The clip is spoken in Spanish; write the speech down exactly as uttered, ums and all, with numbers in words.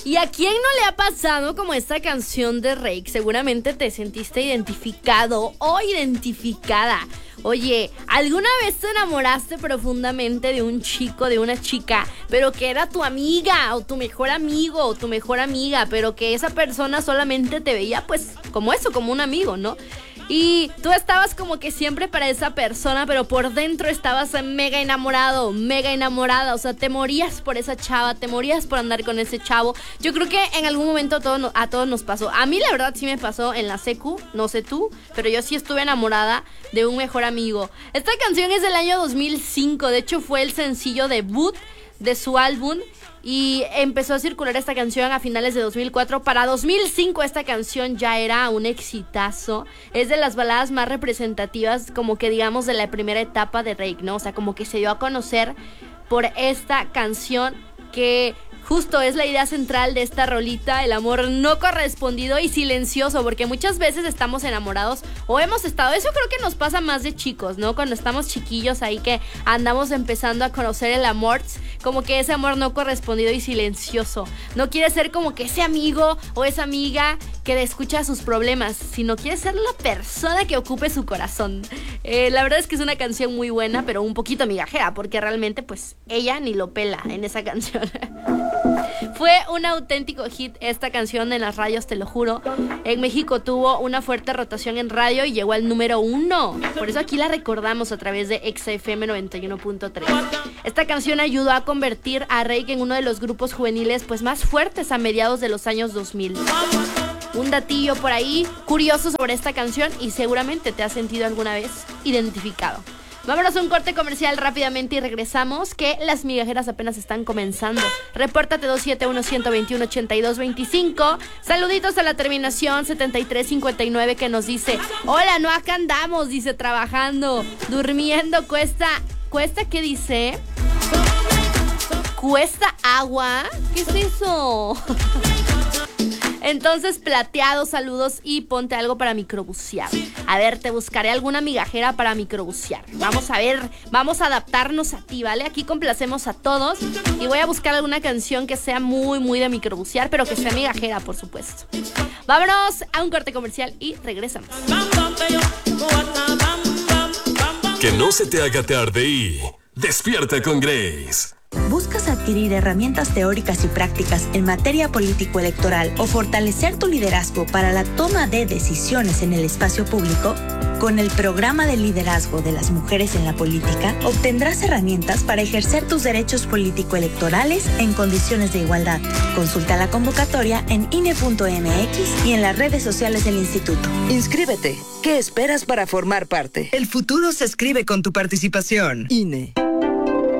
¿Y a quién no le ha pasado como esta canción de Reik? Seguramente te sentiste identificado o identificada. Oye, ¿alguna vez te enamoraste profundamente de un chico, de una chica, pero que era tu amiga o tu mejor amigo o tu mejor amiga, pero que esa persona solamente te veía pues como eso, como un amigo, ¿no? Y tú estabas como que siempre para esa persona, pero por dentro estabas mega enamorado, mega enamorada. O sea, te morías por esa chava, te morías por andar con ese chavo. Yo creo que en algún momento a todos, a todos nos pasó. A mí la verdad sí me pasó en la secu, no sé tú, pero yo sí estuve enamorada de un mejor amigo. Esta canción es del año dos mil cinco, de hecho fue el sencillo debut de su álbum. Y empezó a circular esta canción a finales de dos mil cuatro. Para dos mil cinco esta canción ya era un exitazo. Es de las baladas más representativas, como que digamos de la primera etapa de Reik, ¿no? O sea, como que se dio a conocer por esta canción que justo es la idea central de esta rolita, el amor no correspondido y silencioso, porque muchas veces estamos enamorados o hemos estado, eso creo que nos pasa más de chicos, ¿no? Cuando estamos chiquillos ahí que andamos empezando a conocer el amor, como que ese amor no correspondido y silencioso. No quiere ser como que ese amigo o esa amiga que escucha sus problemas, sino quiere ser la persona que ocupe su corazón. Eh, la verdad es que es una canción muy buena, pero un poquito migajera, porque realmente pues ella ni lo pela en esa canción. Fue un auténtico hit esta canción en las radios, te lo juro. En México tuvo una fuerte rotación en radio y llegó al número uno. Por eso aquí la recordamos a través de Exa F M noventa y uno punto tres. Esta canción ayudó a convertir a Reik en uno de los grupos juveniles pues más fuertes a mediados de los años dos mil. Un datillo por ahí curioso sobre esta canción y seguramente te has sentido alguna vez identificado. Vámonos a un corte comercial rápidamente y regresamos, que las migajeras apenas están comenzando. Repórtate dos siete uno, uno dos uno, ocho dos dos cinco. Saluditos a la terminación setenta y tres cincuenta y nueve que nos dice: hola, no, acá andamos, dice, trabajando, durmiendo, cuesta, ¿cuesta qué dice? ¿Cuesta agua? ¿Qué es eso? Entonces, plateado, saludos y ponte algo para microbucear. A ver, te buscaré alguna migajera para microbucear. Vamos a ver, vamos a adaptarnos a ti, ¿vale? Aquí complacemos a todos y voy a buscar alguna canción que sea muy, muy de microbucear, pero que sea migajera, por supuesto. Vámonos a un corte comercial y regresamos. Que no se te haga tarde y despierta con Grace. ¿Buscas adquirir herramientas teóricas y prácticas en materia político-electoral o fortalecer tu liderazgo para la toma de decisiones en el espacio público? Con el programa de liderazgo de las mujeres en la política, obtendrás herramientas para ejercer tus derechos político-electorales en condiciones de igualdad. Consulta la convocatoria en I N E punto M X y en las redes sociales del instituto. Inscríbete. ¿Qué esperas para formar parte? El futuro se escribe con tu participación. I N E.